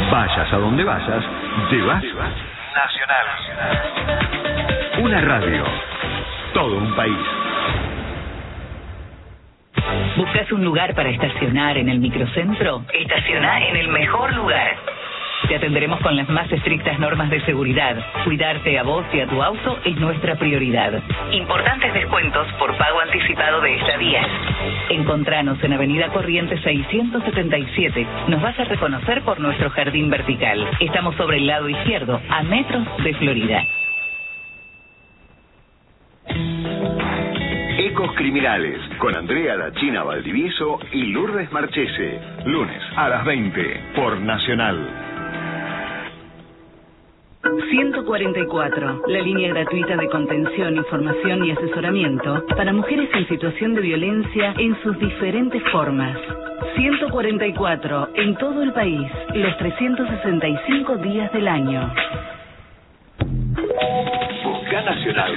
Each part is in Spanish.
Vayas a donde vayas, llevas Nacional. Una radio. Todo un país. ¿Buscas un lugar para estacionar en el microcentro? Estacioná en el mejor lugar. Te atenderemos con las más estrictas normas de seguridad. Cuidarte a vos y a tu auto es nuestra prioridad. Importantes descuentos por pago anticipado de estadías. Encontranos en Avenida Corrientes 677. Nos vas a reconocer por nuestro jardín vertical. Estamos sobre el lado izquierdo, a metros de Florida. Ecos Criminales, con Andrea La China Valdivieso y Lourdes Marchese. Lunes a las 20 por Nacional. 144, la línea gratuita de contención, información y asesoramiento para mujeres en situación de violencia en sus diferentes formas. 144, en todo el país, los 365 días del año. Busca Nacional.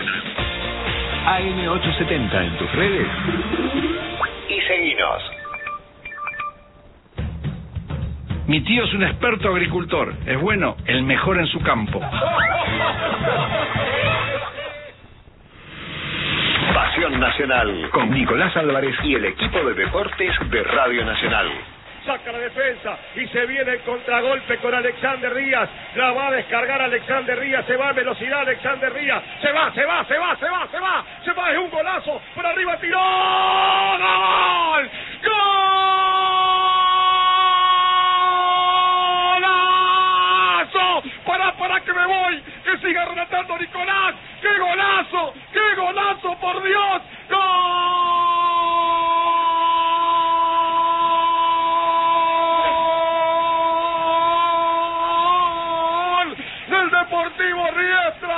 AM870 en tus redes y seguinos. Mi tío es un experto agricultor. Es bueno, el mejor en su campo. Pasión Nacional con Nicolás Álvarez y el equipo de deportes de Radio Nacional. Saca la defensa y se viene el contragolpe con Alexander Díaz. La va a descargar Alexander Díaz. Se va a velocidad Alexander Díaz. Se va. Es un golazo. Por arriba tiró. ¡Gol! ¡Golazo! Para que me voy. Que siga relatando Nicolás. ¡Qué golazo! ¡Qué golazo, por Dios! Deportivo Riestra.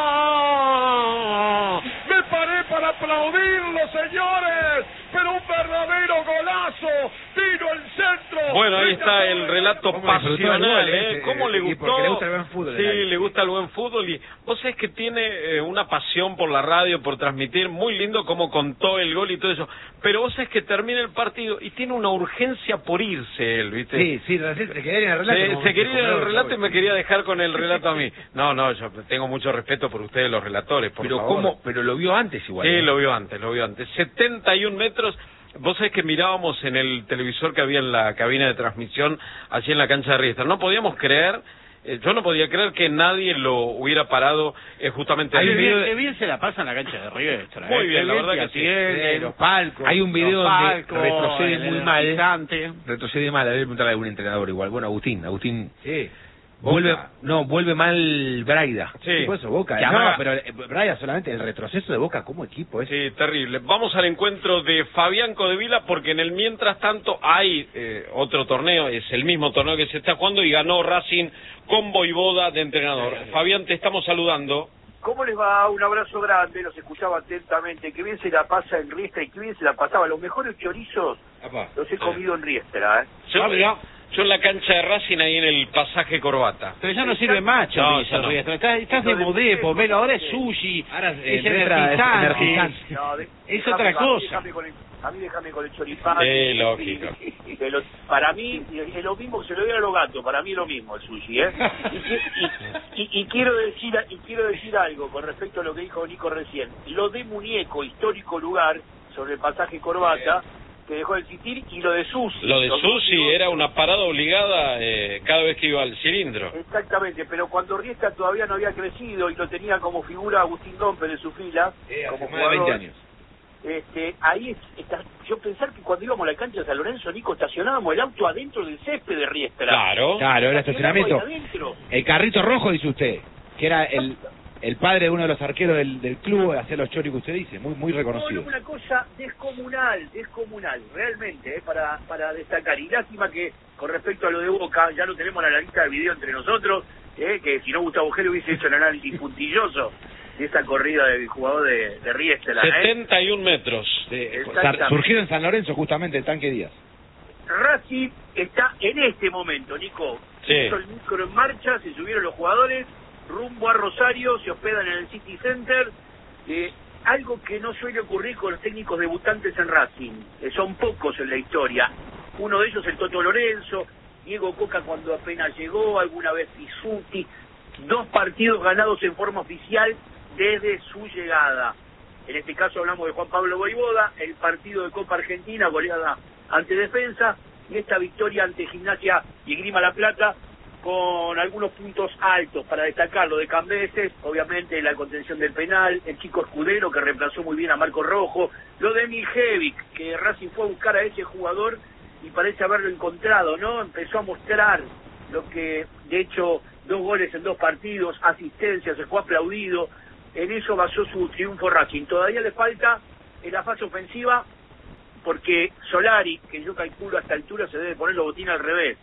Me paré para aplaudirlo, señores, pero un verdadero golazo. Vino el centro. Bueno, ahí está el relato pasional, ¿eh? ¿Cómo le gustó? Porque le gusta el buen fútbol. Sí, le gusta el buen fútbol. Y vos sabés que tiene una pasión por la radio, por transmitir. Muy lindo cómo contó el gol y todo eso. Pero vos sabés que termina el partido y tiene una urgencia por irse él, ¿viste? Sí, se quería ir en el relato. Se quería ir en el relato y me quería dejar con el relato a mí. No, yo tengo mucho respeto por ustedes, los relatores, por favor. ¿Cómo? Pero lo vio antes igual. Sí, lo vio antes. 71 metros. Vos sabés que mirábamos en el televisor que había en la cabina de transmisión, allí en la cancha de Riestra. No podíamos creer, yo no podía creer que nadie lo hubiera parado justamente ahí. Qué bien se la pasa en la cancha de Riestra. Muy bien, la verdad que sí. Los palcos. Hay un video donde retrocede muy mal. Retrocede mal, a ver, preguntarle a algún entrenador igual. Bueno, Agustín. Sí. Vuelve mal Braida. Sí. Por eso Boca. No, pero Braida solamente el retroceso de Boca como equipo es. Sí, terrible. Vamos al encuentro de Fabián Codevila porque en el mientras tanto hay otro torneo, es el mismo torneo que se está jugando y ganó Racing con Voivoda de entrenador. Fabián, te estamos saludando. ¿Cómo les va? Un abrazo grande, los escuchaba atentamente. Qué bien se la pasa en Riestra y qué bien se la pasaba. Los mejores chorizos los he comido en Riestra, ¿eh? Yo en la cancha de Racing, ahí en el pasaje Corbata. Pero ya no sirve más chorizo, no. Riestra. Estás de modé, pomelo, ahora es sushi, ahora es energizante. Es otra cosa. A mí déjame con el choripán. Lógico. Para mí es lo mismo que se lo diera a los gatos. Para mí es lo mismo el sushi, ¿eh? Y quiero decir algo con respecto a lo que dijo Nico recién. Lo de Muñeco, histórico lugar sobre el pasaje Corbata, que dejó de existir, y lo de Susi. Lo de Susi era una parada obligada cada vez que iba al cilindro. Exactamente, pero cuando Riestra todavía no había crecido y lo tenía como figura Agustín Dompe de su fila, como más de 20 años. Ahí está, yo pensar que cuando íbamos a la cancha de San Lorenzo, Nico, estacionábamos el auto adentro del césped de Riestra. Claro, era estacionamiento. El carrito rojo, dice usted, que era el padre de uno de los arqueros del club, de hacer los choris que usted dice, muy reconocido. No, una cosa descomunal, realmente, para destacar. Y lástima que, con respecto a lo de Boca, ya lo tenemos en la lista de video entre nosotros, que si no Gustavo Gel hubiese hecho el análisis puntilloso de esa corrida del jugador de Riestra. 71 metros. Surgido en San Lorenzo, justamente, el Tanque Díaz. Racing está en este momento, Nico. Puso el micro en marcha, se subieron los jugadores, rumbo a Rosario, se hospedan en el City Center. Algo que no suele ocurrir con los técnicos debutantes en Racing. Son pocos en la historia. Uno de ellos, el Toto Lorenzo. Diego Coca cuando apenas llegó, alguna vez Pizzuti, 2 partidos ganados en forma oficial desde su llegada. En este caso hablamos de Juan Pablo Voivoda, el partido de Copa Argentina, goleada ante Defensa, y esta victoria ante Gimnasia y Esgrima La Plata, con algunos puntos altos para destacar. Lo de Cambeses, obviamente la contención del penal, el chico Escudero que reemplazó muy bien a Marco Rojo, lo de Mijevic, que Racing fue a buscar a ese jugador y parece haberlo encontrado, ¿no? Empezó a mostrar lo que, de hecho, 2 goles en 2 partidos, asistencia, se fue aplaudido, en eso basó su triunfo Racing. Todavía le falta en la fase ofensiva, porque Solari, que yo calculo a esta altura se debe poner los botines al revés,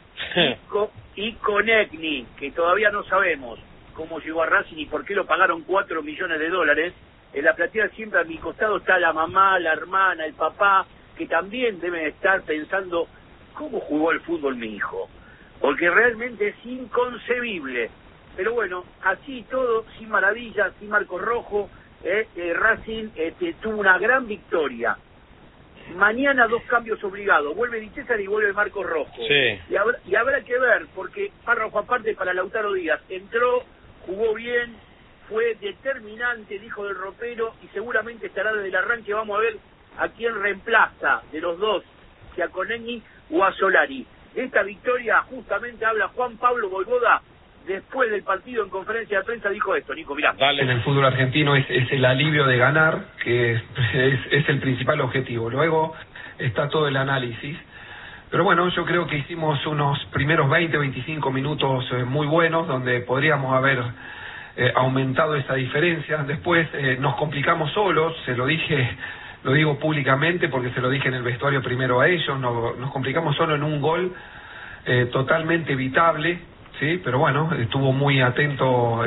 y Konechny, que todavía no sabemos cómo llegó a Racing y por qué lo pagaron $4 millones. En la platea siempre a mi costado está la mamá, la hermana, el papá, que también deben estar pensando cómo jugó el fútbol mi hijo, porque realmente es inconcebible. Pero bueno, así todo, sin maravillas, sin Marco Rojo, Racing tuvo una gran victoria. Mañana 2 cambios obligados, vuelve Di César y vuelve Marco Rojo. Sí. Y habrá que ver, porque párrafo aparte para Lautaro Díaz, entró, jugó bien, fue determinante, dijo del ropero, y seguramente estará desde el arranque. Vamos a ver a quién reemplaza de los dos, si a Konechny o a Solari. De esta victoria justamente habla Juan Pablo Voivoda. Después del partido en conferencia de prensa dijo esto, Nico, mirá. Dale. En el fútbol argentino es el alivio de ganar, que es el principal objetivo. Luego está todo el análisis. Pero bueno, yo creo que hicimos unos primeros 20-25 minutos muy buenos, donde podríamos haber aumentado esa diferencia. Después nos complicamos solos, lo digo públicamente porque se lo dije en el vestuario primero a ellos, nos complicamos solo en un gol totalmente evitable. Sí, pero bueno, estuvo muy atento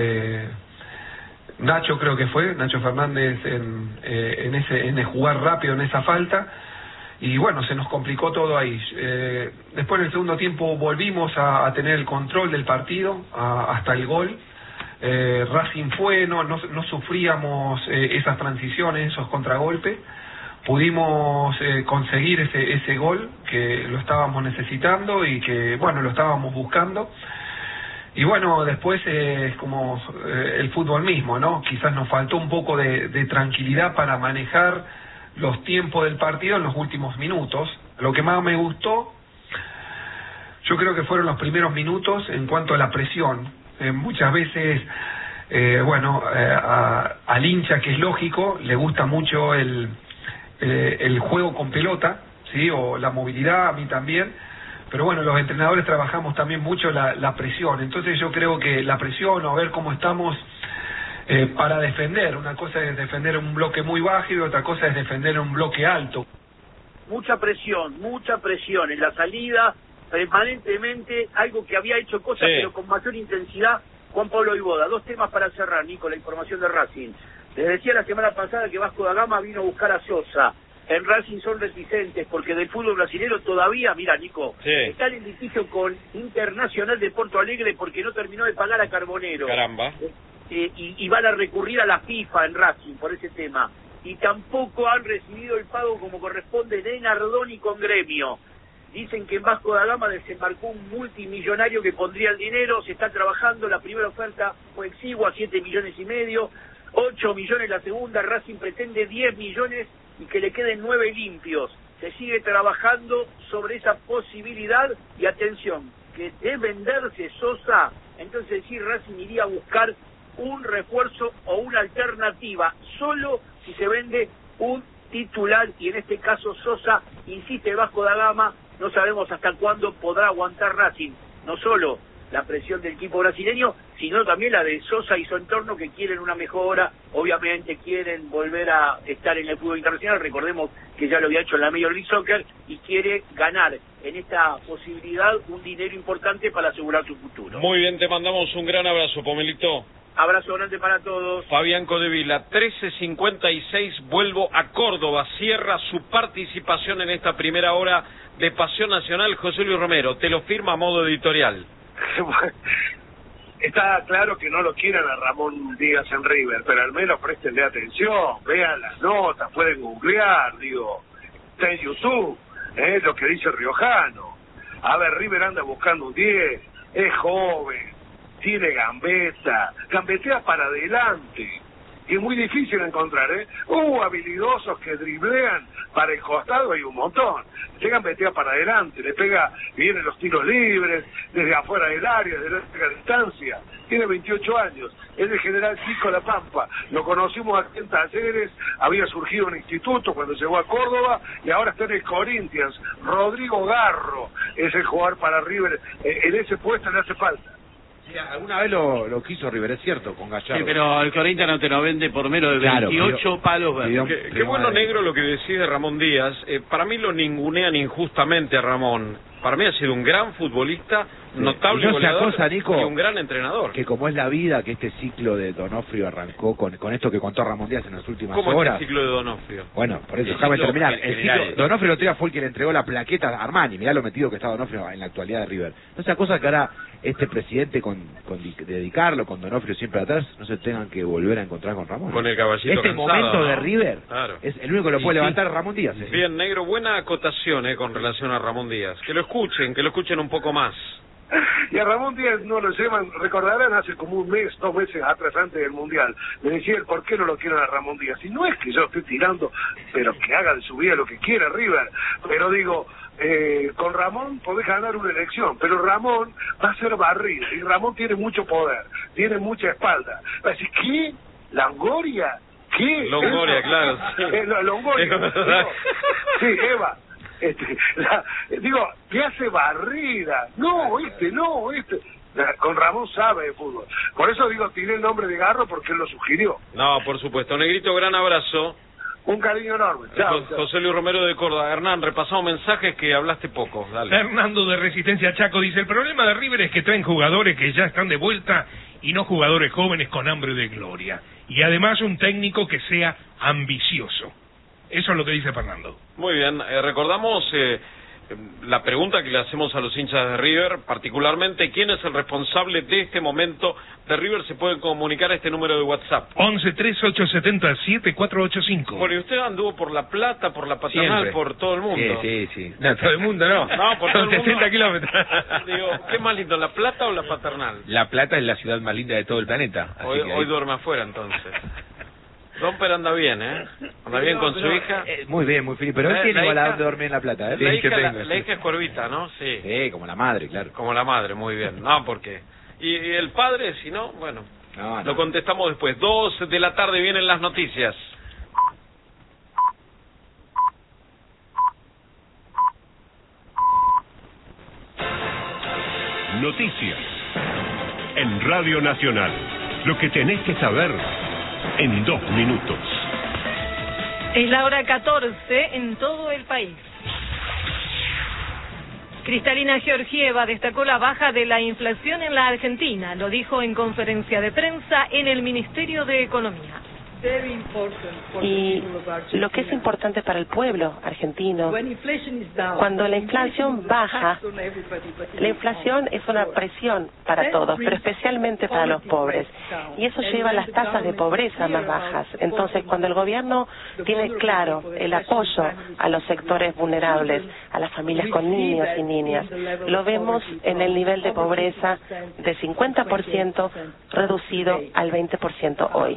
Nacho, creo que fue Nacho Fernández en jugar rápido en esa falta, y bueno, se nos complicó todo ahí. Después en el segundo tiempo volvimos a tener el control del partido hasta el gol. Racing fue, no sufríamos esas transiciones, esos contragolpes. Pudimos conseguir ese gol que lo estábamos necesitando y que bueno, lo estábamos buscando. Y bueno, después es como el fútbol mismo, ¿no? Quizás nos faltó un poco de tranquilidad para manejar los tiempos del partido en los últimos minutos. Lo que más me gustó, yo creo que fueron los primeros minutos en cuanto a la presión. Muchas veces, al hincha, que es lógico, le gusta mucho el juego con pelota, ¿sí? O la movilidad, a mí también. Pero bueno, los entrenadores trabajamos también mucho la presión. Entonces yo creo que la presión, o ver cómo estamos para defender. Una cosa es defender un bloque muy bajo y otra cosa es defender un bloque alto. Mucha presión en la salida, permanentemente, algo que había hecho cosas, sí, pero con mayor intensidad Juan Pablo Voivoda. 2 temas para cerrar, Nico, la información de Racing. Les decía la semana pasada que Vasco da Gama vino a buscar a Sosa. En Racing son reticentes porque del fútbol brasileño todavía, mira, Nico, sí, está en litigio con Internacional de Porto Alegre porque no terminó de pagar a Carbonero. Caramba. Y van a recurrir a la FIFA en Racing por ese tema. Y tampoco han recibido el pago como corresponde de Nardoni con Gremio. Dicen que en Vasco da Gama desembarcó un multimillonario que pondría el dinero, se está trabajando, la primera oferta fue exigua, 7,5 millones, 8 millones la segunda, Racing pretende 10 millones y que le queden 9 limpios. Se sigue trabajando sobre esa posibilidad y atención, que de venderse Sosa, entonces sí, Racing iría a buscar un refuerzo o una alternativa, solo si se vende un titular, y en este caso Sosa, insiste Vasco da Gama, no sabemos hasta cuándo podrá aguantar Racing, no solo la presión del equipo brasileño, sino también la de Sosa y su entorno, que quieren una mejora, obviamente quieren volver a estar en el fútbol internacional. Recordemos que ya lo había hecho en la Major League Soccer y quiere ganar en esta posibilidad un dinero importante para asegurar su futuro. Muy bien, te mandamos un gran abrazo, Pomelito. Abrazo grande para todos. Fabián Codevila, 13:56, vuelvo a Córdoba, cierra su participación en esta primera hora de Pasión Nacional José Luis Romero, te lo firma a modo editorial. Está claro que no lo quieran a Ramón Díaz en River, pero al menos préstenle atención, vean las notas, pueden googlear, está en YouTube, lo que dice el riojano. A ver, River anda buscando un 10, es joven, tiene gambeta, gambetea para adelante. Y es muy difícil encontrar, habilidosos que driblean para el costado, hay un montón. Se gambetea para adelante, le pega, vienen los tiros libres, desde afuera del área, de larga distancia. Tiene 28 años, es de General Pico La Pampa. Lo conocimos aquí en Talleres, había surgido un instituto cuando llegó a Córdoba y ahora está en el Corinthians. Rodrigo Garro es el jugador para River, en ese puesto le hace falta. Sí, alguna vez lo quiso River, es cierto, con Gallardo. Sí, pero el Corinthians no te lo vende por menos de 28 palos verdes. Qué bueno, negro, lo que decide Ramón Díaz. Para mí lo ningunean injustamente a Ramón. Para mí ha sido un gran futbolista, notable goleador cosa, Nico, y un gran entrenador. Que como es la vida, que este ciclo de Donofrio arrancó con esto que contó Ramón Díaz en las últimas horas. ¿Cómo es el ciclo de Donofrio? Bueno, por eso, déjame terminar. El ciclo, Donofrio el otro día fue el que le entregó la plaqueta a Armani. Mirá lo metido que está Donofrio en la actualidad de River. Esa cosa que hará este presidente con dedicarlo, con Donofrio siempre atrás, no se tengan que volver a encontrar con Ramón. Con el caballito este cansado, momento ¿no? de River, claro, es el único que lo puede levantar Ramón Díaz. Bien, negro, buena acotación con relación a Ramón Díaz. Que lo escuchen un poco más. Y a Ramón Díaz no lo llevan, recordarán hace como un mes, 2 meses atrás, antes del Mundial, me decía el por qué no lo quieren a Ramón Díaz. Y no es que yo esté tirando, pero que haga de su vida lo que quiera River. Pero digo, con Ramón podés ganar una elección, pero Ramón va a ser barrido, y Ramón tiene mucho poder, tiene mucha espalda. Va a decir, ¿qué? ¿Longoria? ¿Qué? Longoria, claro. Sí. Longoria. Digo, sí, Eva. Digo, ¿qué hace barrida? No. Con Ramón sabe de fútbol. Por eso digo, tiré el nombre de Garro porque él lo sugirió. No, por supuesto. Negrito, gran abrazo. Un cariño enorme. Chao. José Luis Romero de Córdoba. Hernán, repasamos mensajes que hablaste poco. Dale. Fernando de Resistencia Chaco dice, el problema de River es que traen jugadores que ya están de vuelta y no jugadores jóvenes con hambre de gloria. Y además un técnico que sea ambicioso. Eso es lo que dice Fernando. Muy bien, recordamos la pregunta que le hacemos a los hinchas de River, particularmente, ¿quién es el responsable de este momento de River? Se puede comunicar a este número de WhatsApp. 11-3870-7485. Bueno, y usted anduvo por La Plata, por la Paternal, siempre, por todo el mundo. Sí. No, todo el mundo no. No, por todo el mundo. 60 kilómetros. Digo, ¿qué más lindo, La Plata o la Paternal? La Plata es la ciudad más linda de todo el planeta. Así Hoy duerme afuera, entonces. Domper anda bien, Anda bien con su hija. Muy bien, muy feliz. Pero él tiene igual a dónde dormir en La Plata, La hija es cuervita, ¿no? Sí. Sí, como la madre, claro. Como la madre, muy bien. No, porque... Y el padre, si no, bueno, no. Lo contestamos después. 2 de la tarde vienen las noticias. Noticias. En Radio Nacional. Lo que tenés que saber en 2 minutos. Es la hora 14 en todo el país. Cristalina Georgieva destacó la baja de la inflación en la Argentina. Lo dijo en conferencia de prensa en el Ministerio de Economía. Y lo que es importante para el pueblo argentino, cuando la inflación baja, la inflación es una presión para todos, pero especialmente para los pobres, y eso lleva a las tasas de pobreza más bajas. Entonces, cuando el gobierno tiene claro el apoyo a los sectores vulnerables, a las familias con niños y niñas, lo vemos en el nivel de pobreza de 50% reducido al 20% hoy.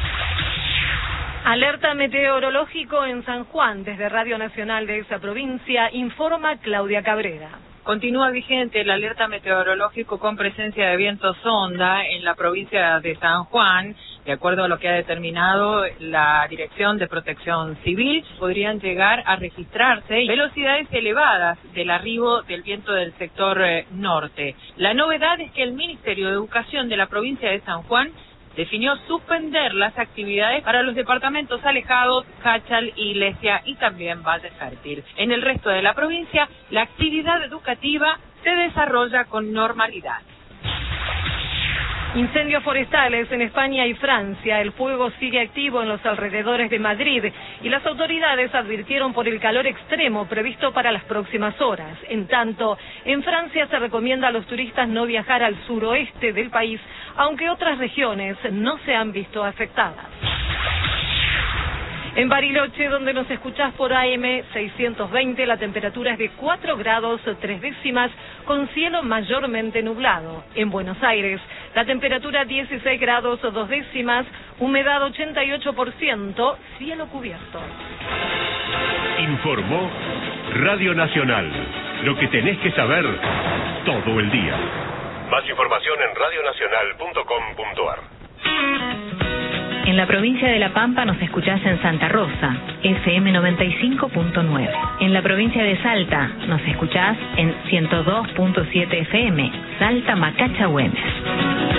Alerta meteorológico en San Juan. Desde Radio Nacional de esa provincia informa Claudia Cabrera. Continúa vigente el alerta meteorológico con presencia de viento sonda en la provincia de San Juan. De acuerdo a lo que ha determinado la Dirección de Protección Civil, podrían llegar a registrarse velocidades elevadas del arribo del viento del sector norte. La novedad es que el Ministerio de Educación de la provincia de San Juan definió suspender las actividades para los departamentos alejados, Cachal, Iglesia y también Valle Fértil. En el resto de la provincia, la actividad educativa se desarrolla con normalidad. Incendios forestales en España y Francia. El fuego sigue activo en los alrededores de Madrid y las autoridades advirtieron por el calor extremo previsto para las próximas horas. En tanto, en Francia se recomienda a los turistas no viajar al suroeste del país, aunque otras regiones no se han visto afectadas. En Bariloche, donde nos escuchás por AM 620, la temperatura es de 4 grados 3 décimas, con cielo mayormente nublado. En Buenos Aires, la temperatura 16 grados 2 décimas, humedad 88%, cielo cubierto. Informó Radio Nacional. Lo que tenés que saber todo el día. Más información en radionacional.com.ar. En la provincia de La Pampa nos escuchás en Santa Rosa, FM 95.9. En la provincia de Salta nos escuchás en 102.7 FM, Salta Macacha Güemes.